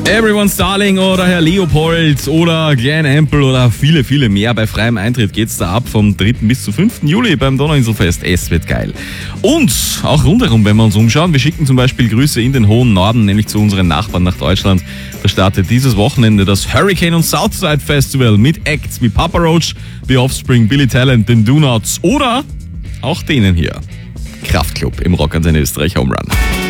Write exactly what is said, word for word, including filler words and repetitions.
Everyone's Darling oder Herr Leopold oder Glen Ample oder viele, viele mehr. Bei freiem Eintritt geht's da ab vom dritten bis zum fünften Juli beim Donauinselfest. Es wird geil. Und auch rundherum, wenn wir uns umschauen. Wir schicken zum Beispiel Grüße in den hohen Norden, nämlich zu unseren Nachbarn nach Deutschland. Da startet dieses Wochenende das Hurricane und Southside Festival mit Acts wie Papa Roach, The Offspring, Billy Talent, den Do Nots oder auch denen hier. Kraftklub im Rock Antenne Österreich Home Run.